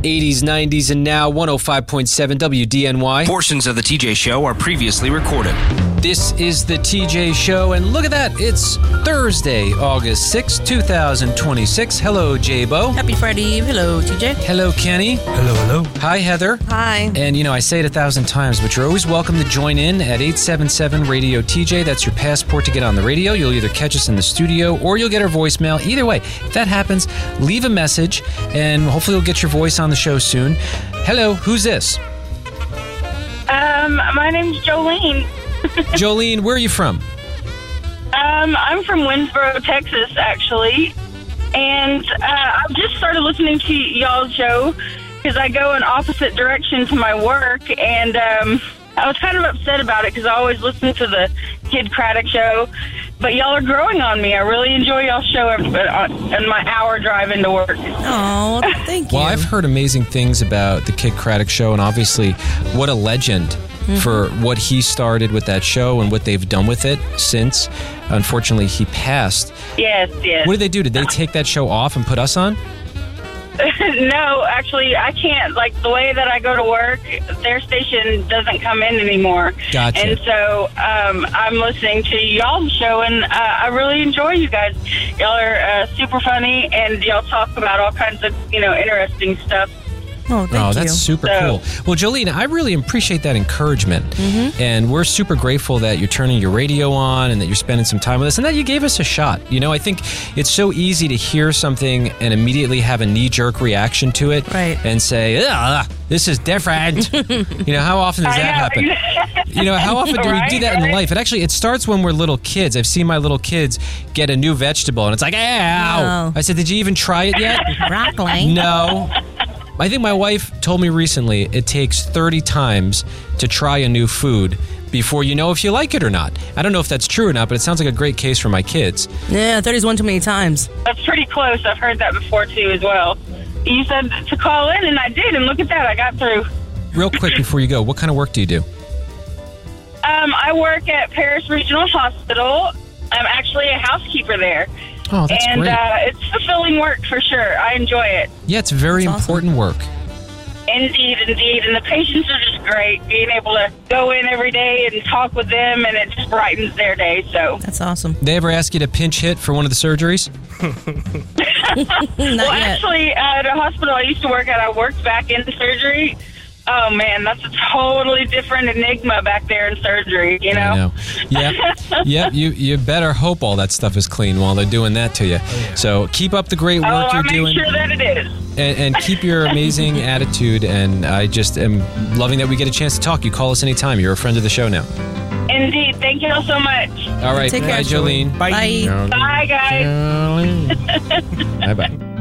80s, 90s, and now 105.7 WDNY. Portions of the TJ Show are previously recorded. This is the TJ Show, and look at that. It's Thursday, August 6, 2026. Hello, J-Bo. Happy Friday Eve. Hello, TJ. Hello, Kenny. Hello. Hi, Heather. Hi. And, I say it 1,000 times, but you're always welcome to join in at 877-RADIO-TJ. That's your passport to get on the radio. You'll either catch us in the studio or you'll get our voicemail. Either way, if that happens, leave a message, and hopefully you'll get your voice on the show soon. Hello, who's this? My name's Jolene. Jolene, where are you from? I'm from Winsboro, Texas, actually. And I've just started listening to y'all's show because I go in opposite direction to my work. And I was kind of upset about it because I always listen to the Kid Craddock show. But y'all are growing on me. I really enjoy y'all's show in my hour drive into work. Oh, thank you. Well, I've heard amazing things about the Kid Craddock show, and obviously what a legend for what he started with that show and what they've done with it since. Unfortunately, he passed. Yes. What did they do? Did they take that show off and put us on? No, actually, I can't. Like, the way that I go to work, their station doesn't come in anymore. Gotcha. And so I'm listening to y'all's show, and I really enjoy you guys. Y'all are super funny, and y'all talk about all kinds of, interesting stuff. Oh, thank you. That's super cool. Well, Jolene, I really appreciate that encouragement. And we're super grateful that you're turning your radio on and that you're spending some time with us and that you gave us a shot. I think it's so easy to hear something and immediately have a knee-jerk reaction to it. Right. And say, this is different. How often does that happen? How often do we do that in life? It starts when we're little kids. I've seen my little kids get a new vegetable and it's like, ow. I said, did you even try it yet? Broccoli. No. I think my wife told me recently it takes 30 times to try a new food before you know if you like it or not. I don't know if that's true or not, but it sounds like a great case for my kids. Yeah, 30's one too many times. That's pretty close. I've heard that before, too, as well. You said to call in, and I did, and look at that. I got through. Real quick before you go, what kind of work do you do? I work at Paris Regional Hospital. I'm actually a housekeeper there. Oh, that's great. And it's fulfilling work for sure. I enjoy it. Yeah, it's very important work. Indeed. And the patients are just great. Being able to go in every day and talk with them, and it just brightens their day. So that's awesome. They ever ask you to pinch hit for one of the surgeries? Actually, at a hospital I used to work at, I worked back in surgery. Oh, man, that's a totally different enigma back there in surgery, I know. Yep. You better hope all that stuff is clean while they're doing that to you. So keep up the great work you're doing. I'll make sure that it is. And keep your amazing attitude. And I just am loving that we get a chance to talk. You call us anytime. You're a friend of the show now. Indeed. Thank you all so much. All right. Take Bye, care, Jolene. Bye. Bye, guys. Bye-bye.